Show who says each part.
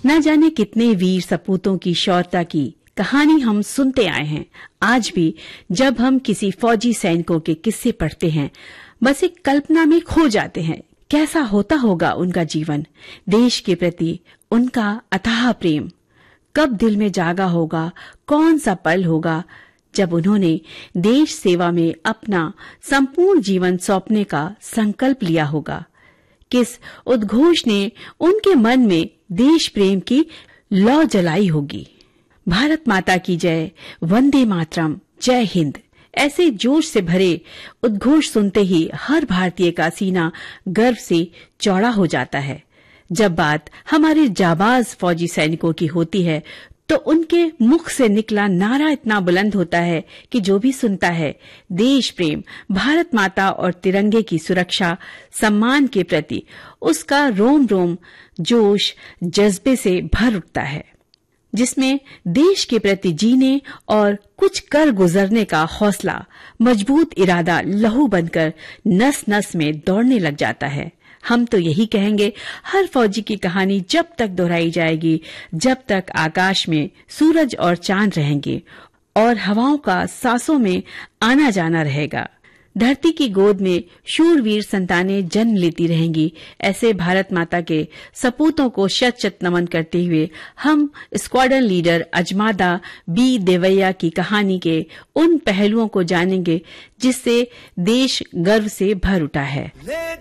Speaker 1: न जाने कितने वीर सपूतों की शौर्यता की कहानी हम सुनते आए हैं। आज भी जब हम किसी फौजी सैनिकों के किस्से पढ़ते हैं, बस एक कल्पना में खो जाते हैं। कैसा होता होगा उनका जीवन, देश के प्रति उनका अथाह प्रेम कब दिल में जागा होगा। कौन सा पल होगा जब उन्होंने देश सेवा में अपना संपूर्ण जीवन सौंपने का संकल्प लिया होगा। किस उद्घोष ने उनके मन में देश प्रेम की लौ जलाई होगी। भारत माता की जय, वंदे मातरम, जय हिंद, ऐसे जोश से भरे उद्घोष सुनते ही हर भारतीय का सीना गर्व से चौड़ा हो जाता है। जब बात हमारे जाबाज फौजी सैनिकों की होती है तो उनके मुख से निकला नारा इतना बुलंद होता है कि जो भी सुनता है देश प्रेम, भारत माता और तिरंगे की सुरक्षा सम्मान के प्रति उसका रोम रोम जोश जज्बे से भर उठता है, जिसमें देश के प्रति जीने और कुछ कर गुजरने का हौसला, मजबूत इरादा लहू बनकर नस नस में दौड़ने लग जाता है। हम तो यही कहेंगे, हर फौजी की कहानी जब तक दोहराई जाएगी, जब तक आकाश में सूरज और चांद रहेंगे और हवाओं का सांसों में आना जाना रहेगा, धरती की गोद में शूरवीर संतानें जन्म लेती रहेंगी। ऐसे भारत माता के सपूतों को शत शत नमन करते हुए हम स्क्वाड्रन लीडर अजमादा बी देवैया की कहानी के उन पहलुओं को जानेंगे जिससे देश गर्व से भर उठा है।